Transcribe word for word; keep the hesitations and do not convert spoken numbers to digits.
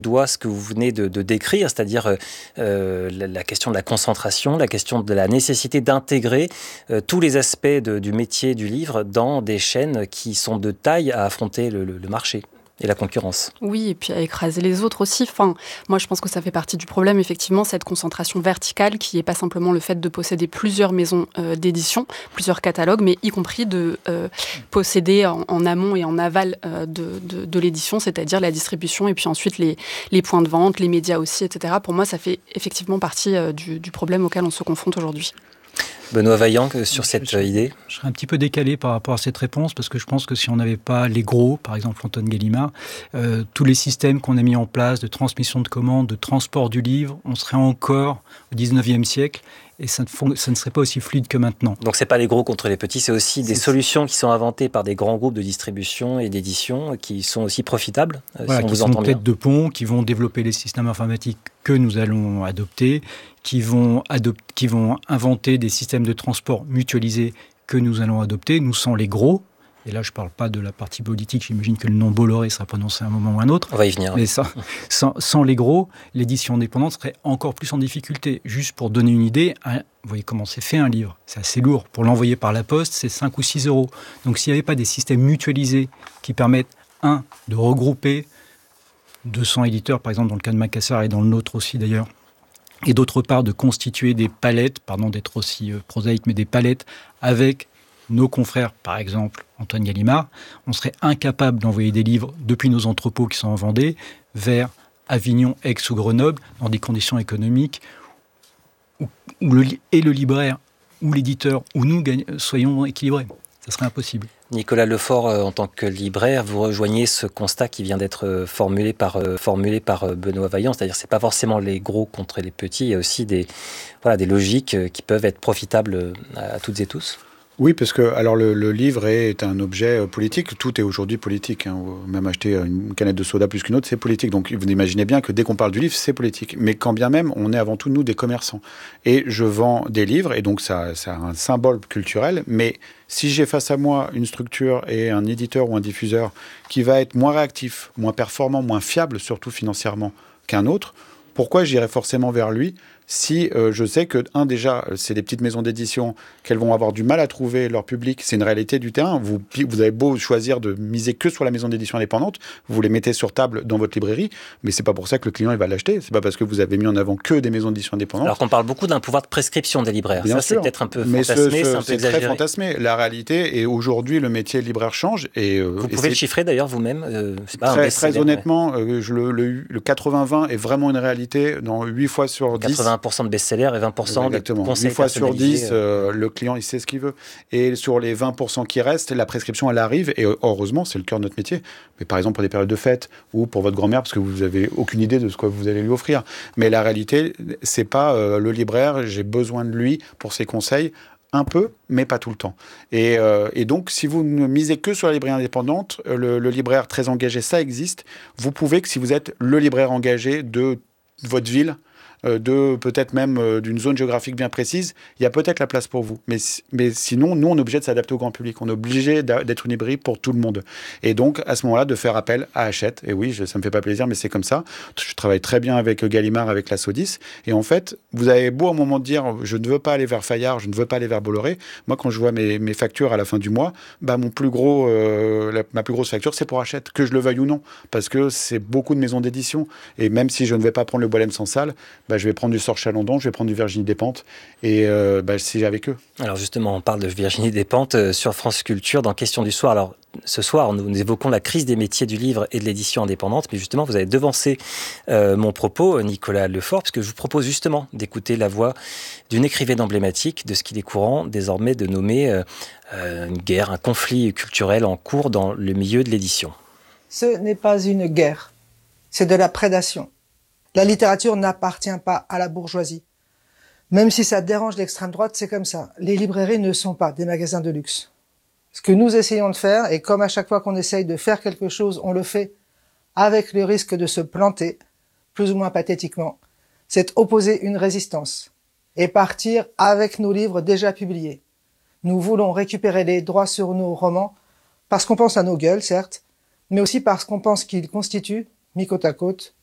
doigt ce que vous venez de, de décrire, c'est-à-dire euh, la, la question de la concentration, la question de la nécessité d'intégrer euh, tous les aspects de, du métier du livre dans des chaînes qui sont de taille à affronter le, le, le marché et la concurrence. Oui, et puis à écraser les autres aussi. Enfin, moi, je pense que ça fait partie du problème, effectivement, cette concentration verticale qui n'est pas simplement le fait de posséder plusieurs maisons euh, d'édition, plusieurs catalogues, mais y compris de euh, posséder en, en amont et en aval euh, de, de, de l'édition, c'est-à-dire la distribution et puis ensuite les, les points de vente, les médias aussi, et cetera. Pour moi, ça fait effectivement partie euh, du, du problème auquel on se confronte aujourd'hui. Benoît Vaillant, sur cette je, je, idée Je serais un petit peu décalé par rapport à cette réponse, parce que je pense que si on n'avait pas les gros, par exemple Antoine Gallimard, euh, tous les systèmes qu'on a mis en place de transmission de commandes, de transport du livre, on serait encore au dix-neuvième siècle, et ça ne, ça ne serait pas aussi fluide que maintenant. Donc c'est pas les gros contre les petits, c'est aussi des c'est solutions qui sont inventées par des grands groupes de distribution et d'édition qui sont aussi profitables, voilà, si on qui vous sont entend bien. tête de pont, qui vont développer les systèmes informatiques que nous allons adopter, qui vont, adop- qui vont inventer des systèmes de transport mutualisés que nous allons adopter. Nous sommes les gros. Et là, je ne parle pas de la partie politique. J'imagine que le nom Bolloré sera prononcé à un moment ou à un autre. On va y venir. Mais sans, sans, sans les gros, l'édition indépendante serait encore plus en difficulté. Juste pour donner une idée, un, vous voyez comment c'est fait un livre. C'est assez lourd. Pour l'envoyer par la poste, c'est cinq ou six euros. Donc, s'il n'y avait pas des systèmes mutualisés qui permettent, un, de regrouper deux cents éditeurs, par exemple, dans le cas de Macassar et dans le nôtre aussi d'ailleurs, et d'autre part, de constituer des palettes, pardon d'être aussi euh, prosaïque, mais des palettes avec nos confrères, par exemple Antoine Gallimard, on serait incapable d'envoyer des livres depuis nos entrepôts qui sont en Vendée vers Avignon, Aix ou Grenoble dans des conditions économiques où, où le, et le libraire ou l'éditeur ou nous gagne, soyons équilibrés. Ça serait impossible. Nicolas Lefort, euh, en tant que libraire, vous rejoignez ce constat qui vient d'être euh, formulé par, euh, formulé par euh, Benoît Vaillant, c'est-à-dire que ce n'est pas forcément les gros contre les petits, il y a aussi des, voilà, des logiques euh, qui peuvent être profitables euh, à, à toutes et tous. Oui, parce que alors le, le livre est un objet politique. Tout est aujourd'hui politique. Hein. Même acheter une canette de soda plus qu'une autre, c'est politique. Donc vous imaginez bien que dès qu'on parle du livre, c'est politique. Mais quand bien même, on est avant tout, nous, des commerçants. Et je vends des livres, et donc ça, ça a un symbole culturel. Mais si j'ai face à moi une structure et un éditeur ou un diffuseur qui va être moins réactif, moins performant, moins fiable, surtout financièrement, qu'un autre, pourquoi j'irais forcément vers lui ? Si euh, je sais que, un, déjà, c'est des petites maisons d'édition, qu'elles vont avoir du mal à trouver leur public, c'est une réalité du terrain. Vous, vous avez beau choisir de miser que sur la maison d'édition indépendante, vous les mettez sur table dans votre librairie, mais c'est pas pour ça que le client il va l'acheter. C'est pas parce que vous avez mis en avant que des maisons d'édition indépendantes. Alors qu'on parle beaucoup d'un pouvoir de prescription des libraires. Bien ça, sûr. C'est peut-être un peu mais fantasmé, ce, ce, c'est un peu c'est exagéré. très fantasmé. La réalité, et aujourd'hui, le métier de libraire change. Et, euh, vous et pouvez le chiffrer d'ailleurs vous-même euh, c'est pas Très, un très honnêtement, euh, je, le, le, le quatre-vingts vingt est vraiment une réalité. Dans huit fois sur dix. quatre-vingts pour cent de best-sellers et vingt pour cent Exactement. de conseils huit fois sur dix, euh... euh, le client il sait ce qu'il veut. Et sur les vingt pour cent qui restent, la prescription elle arrive. Et heureusement, c'est le cœur de notre métier. Mais par exemple pour des périodes de fête ou pour votre grand-mère, parce que vous n'avez aucune idée de ce que vous allez lui offrir. Mais la réalité, c'est pas euh, le libraire, j'ai besoin de lui pour ses conseils. Un peu, mais pas tout le temps. Et, euh, et donc, si vous ne misez que sur la librairie indépendante, le, le libraire très engagé, ça existe. Vous pouvez que si vous êtes le libraire engagé de votre ville, de peut-être même euh, d'une zone géographique bien précise, il y a peut-être la place pour vous. Mais, mais sinon, nous, on est obligé de s'adapter au grand public. On est obligé d'être une librairie pour tout le monde. Et donc, à ce moment-là, de faire appel à Hachette. Et oui, je, ça me fait pas plaisir, mais c'est comme ça. Je travaille très bien avec Gallimard, avec la Sodis. Et en fait, vous avez beau à un moment de dire, je ne veux pas aller vers Fayard, je ne veux pas aller vers Bolloré. Moi, quand je vois mes, mes factures à la fin du mois, bah, mon plus gros, euh, la, ma plus grosse facture, c'est pour Hachette, que je le veuille ou non. Parce que c'est beaucoup de maisons d'édition. Et même si je ne vais pas prendre le Boilem sans salle, bah, je vais prendre du Sort Chalandon, je vais prendre du Virginie Despentes et euh, bah, c'est avec eux. Alors justement, on parle de Virginie Despentes euh, sur France Culture dans Question du soir. Alors ce soir, nous, nous évoquons la crise des métiers du livre et de l'édition indépendante, mais justement, vous avez devancé euh, mon propos, Nicolas Lefort, parce que je vous propose justement d'écouter la voix d'une écrivaine emblématique de ce qu'il est courant désormais de nommer euh, euh, une guerre, un conflit culturel en cours dans le milieu de l'édition. Ce n'est pas une guerre, c'est de la prédation. La littérature n'appartient pas à la bourgeoisie. Même si ça dérange l'extrême droite, c'est comme ça. Les librairies ne sont pas des magasins de luxe. Ce que nous essayons de faire, et comme à chaque fois qu'on essaye de faire quelque chose, on le fait avec le risque de se planter, plus ou moins pathétiquement, c'est opposer une résistance et partir avec nos livres déjà publiés. Nous voulons récupérer les droits sur nos romans parce qu'on pense à nos gueules, certes, mais aussi parce qu'on pense qu'ils constituent, mis côte à côte,